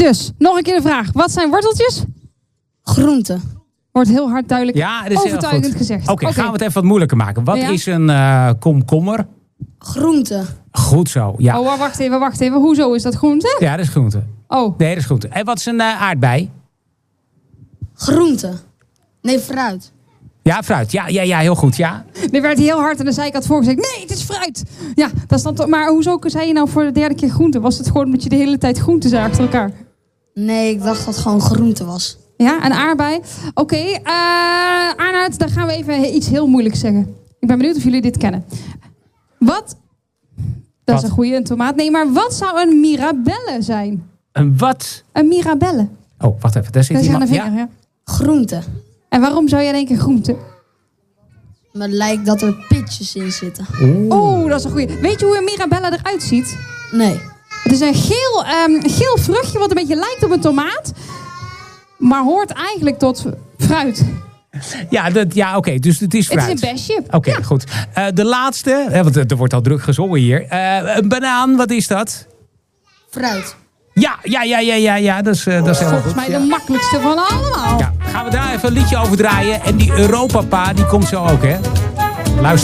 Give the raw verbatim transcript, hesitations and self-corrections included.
Dus, nog een keer de vraag. Wat zijn worteltjes? Groente. Wordt heel hard duidelijk Ja, dat is heel overtuigend goed. gezegd. Oké, okay, okay. gaan we het even wat moeilijker maken. Wat Ja. is een uh, komkommer? Groente. Goed zo, ja. Oh, wacht even, wacht even. Hoezo is dat groente? Ja, dat is groente. Oh. Nee, dat is groente. En wat is een uh, aardbei? Groente. Nee, fruit. Ja, fruit. Ja, ja, ja, heel goed, ja. Er werd heel hard aan de zijkant voorgezegd. Nee, het is fruit. Ja, dat is dan toch. Maar hoezo zei je nou voor de derde keer groente? Was het gewoon omdat je de hele tijd groente zei achter elkaar? Nee, ik dacht dat het gewoon groente was. Ja, een aardbei. Oké, okay, uh, Arnoud, dan gaan we even iets heel moeilijks zeggen. Ik ben benieuwd of jullie dit kennen. Wat? Dat wat? is een goede, een tomaat. Nee, maar wat zou een mirabelle zijn? Een wat? Een mirabelle. Oh, wacht even. Daar zit Dat is aan de iemand. vinger, Ja? ja. Groente. En waarom zou jij denken groente? Maar het lijkt dat er pitjes in zitten. Oh, dat is een goede. Weet je hoe een mirabelle eruit ziet? Nee. Het is een geel, um, geel vruchtje wat een beetje lijkt op een tomaat. Maar hoort eigenlijk tot fruit. Ja, dat, ja oké, okay, dus het is fruit. Het is een besje. Oké, okay, ja. goed. Uh, de laatste, hè, want er wordt al druk gezongen hier. Uh, een banaan, wat is dat? Fruit. Ja, ja, ja, ja, ja, ja. Dat is, uh, dat is helemaal Volgens goed. mij ja. de makkelijkste van allemaal. Ja, gaan we daar even een liedje over draaien. En die Europapa, die komt zo ook, hè? Luister.